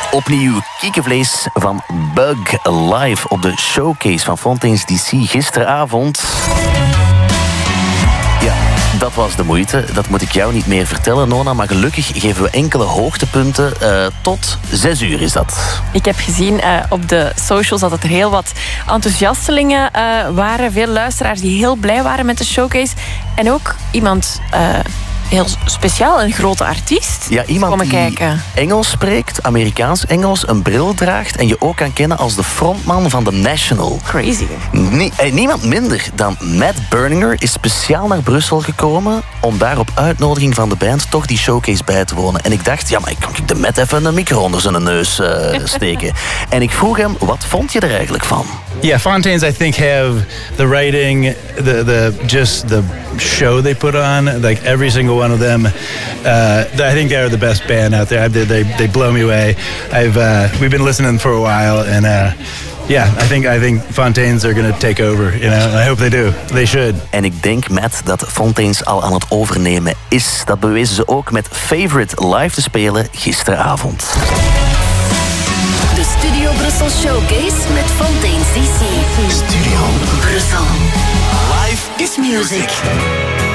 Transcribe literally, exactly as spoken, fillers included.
Opnieuw kiekenvlees van Bug live op de showcase van Fontaines D C gisteravond. Ja, dat was de moeite. Dat moet ik jou niet meer vertellen, Nona. Maar gelukkig geven we enkele hoogtepunten. Uh, tot zes uur is dat. Ik heb gezien uh, op de socials dat er heel wat enthousiastelingen uh, waren. Veel luisteraars die heel blij waren met de showcase. En ook iemand... Uh, heel speciaal, een grote artiest. Ja, iemand Komen die kijken. Engels spreekt, Amerikaans-Engels, een bril draagt en je ook kan kennen als de frontman van The National. Crazy. Nie, eh, niemand minder dan Matt Berninger is speciaal naar Brussel gekomen om daar op uitnodiging van de band toch die showcase bij te wonen. En ik dacht, ja, maar kan ik de Matt even een micro onder zijn neus uh, steken? En ik vroeg hem, wat vond je er eigenlijk van? Yeah, Fontaines, I think, have the writing, the the just the show they put on. Like every single one of them, uh, I think they are the best band out there. They they, they blow me away. I've uh, we've been listening for a while, and uh, yeah, I think I think Fontaines are going to take over. You know, I hope they do. They should. En ik denk, Matt, dat Fontaines al aan het overnemen is. Dat bewezen ze ook met Favorite live te spelen gisteravond. De Studio Brussel Showcase met Fontaines D C. Studio Brussel. Life is music.